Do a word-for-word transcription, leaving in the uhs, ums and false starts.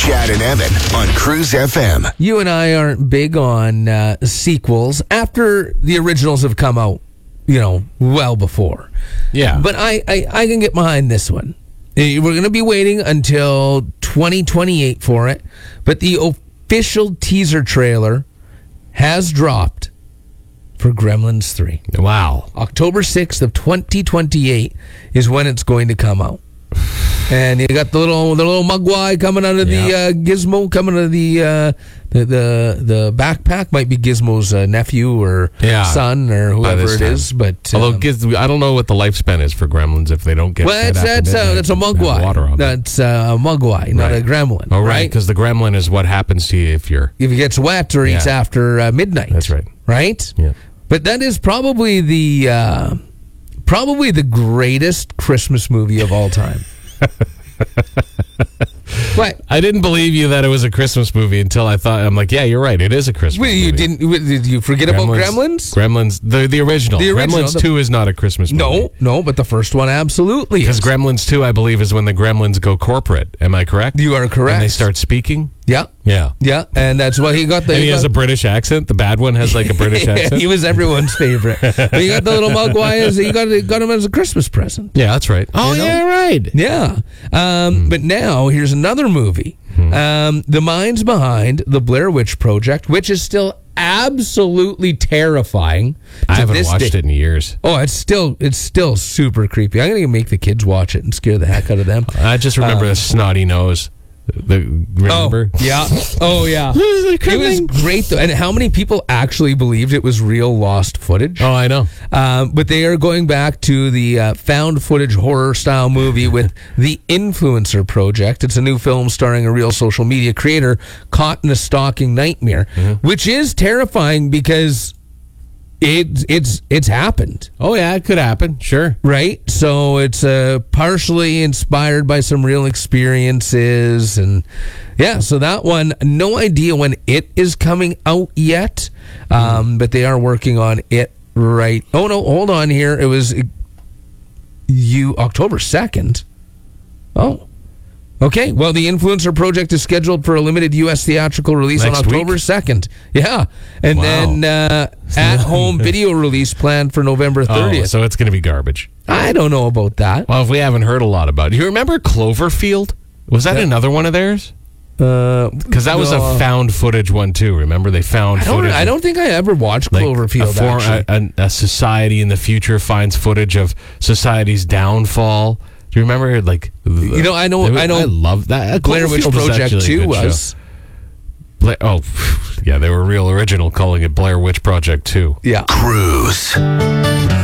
Chad and Evan on Cruise F M. You and I aren't big on uh, sequels after the originals have come out, you know, well before. Yeah. But I, I, I can get behind this one. Eh, We're going to be waiting until twenty twenty-eight for it, but the official teaser trailer has dropped for Gremlins three. Wow. October sixth of twenty twenty-eight is when it's going to come out. And you got the little the little Mugwai coming out of Yeah. the uh, Gizmo, coming out of the, uh, the the the backpack. Might be Gizmo's uh, nephew or Yeah. son or whoever this it time. is. But Although um, Giz, I don't know what the lifespan is for gremlins if they don't get well, fed that's after that's uh, midnight that's a and have Mugwai. water on them. That's uh, a Mugwai, not a Right. gremlin. Oh, right, because the gremlin is what happens to you if you're... If it gets wet or eats Yeah. after uh, midnight. That's right. Right? Yeah. But that is probably the uh, probably the greatest Christmas movie of all time. What? I didn't believe you that it was a Christmas movie until I thought, I'm like, yeah, you're right, it is a Christmas Wait, movie. you didn't? wait, Did you forget about Gremlins? Gremlins, the, the original. The original, Gremlins the- two is not a Christmas movie. No, no, but the first one absolutely Because is. Gremlins two, I believe, is when the gremlins go corporate. Am I correct? You are correct. And they start speaking? Yeah, Yeah. yeah, and that's why he got the. And he has got- a British accent. The bad one has like a British accent. he was everyone's favorite. But you got the little Mugwai as you got got him as a Christmas present. Yeah, that's right. Oh, You know? yeah, right. Yeah. Um, But now here's another movie. Um, the minds behind the Blair Witch Project, which is still absolutely terrifying. I to haven't this watched day. it in years. Oh, it's still it's still super creepy. I'm gonna make the kids watch it and scare the heck out of them. I just remember the snotty nose. The, remember? Oh yeah. Oh yeah. It was great though. And how many people actually believed it was real lost footage? Oh, I know. Um, but they are going back to the uh, found footage horror style movie with The Influencer Project. It's a new film starring a real social media creator caught in a stalking nightmare, Mm-hmm. which is terrifying because it, it's it's happened. Oh, yeah, it could happen. Sure. Right? So it's uh, partially inspired by some real experiences. And yeah, so that one, no idea when it is coming out yet, um, but they are working on it right. Oh, no, hold on here. It was uh, you October second. Oh. Okay, well, the Influencer Project is scheduled for a limited U S theatrical release Next on October week? second. Yeah. And Wow. then uh, at-home video release planned for November thirtieth. Oh, so it's going to be garbage. I don't know about that. Well, if we haven't heard a lot about it. Do you remember Cloverfield? Was that Yeah. another one of theirs? Because Because that was a found footage one, too. Remember? They found I don't, footage. I don't think I ever watched like Cloverfield, a, for- actually. a, a, a society in the future finds footage of society's downfall. Do you remember? Like, You know, I know- It was- I know I love that. Blair Witch Cloverfield was Project actually a two good show. was. Bla- oh, yeah, they were real original calling it Blair Witch Project two. Yeah. Cruise.